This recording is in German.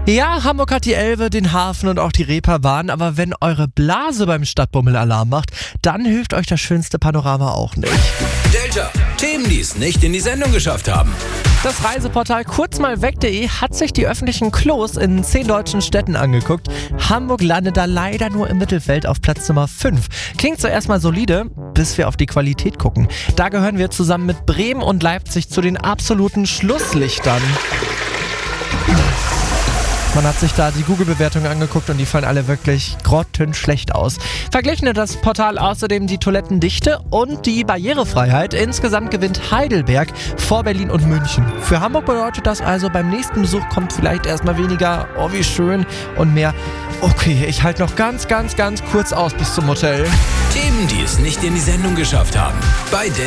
Ja, Hamburg hat die Elbe, den Hafen und auch die Reeperbahn, aber wenn eure Blase beim Stadtbummel Alarm macht, dann hilft euch das schönste Panorama auch nicht. Delta, Themen, die es nicht in die Sendung geschafft haben. Das Reiseportal kurzmalweg.de hat sich die öffentlichen Klos in 10 deutschen Städten angeguckt. Hamburg landet da leider nur im Mittelfeld auf Platz Nummer 5. Klingt zuerst mal solide, bis wir auf die Qualität gucken. Da gehören wir zusammen mit Bremen und Leipzig zu den absoluten Schlusslichtern. Man hat sich da die Google-Bewertungen angeguckt und die fallen alle wirklich grottenschlecht aus. Verglichen hat das Portal außerdem die Toilettendichte und die Barrierefreiheit. Insgesamt gewinnt Heidelberg vor Berlin und München. Für Hamburg bedeutet das also, beim nächsten Besuch kommt vielleicht erstmal weniger, oh wie schön, und mehr, okay, ich halte noch ganz kurz aus bis zum Hotel. Themen, die es nicht in die Sendung geschafft haben. Bei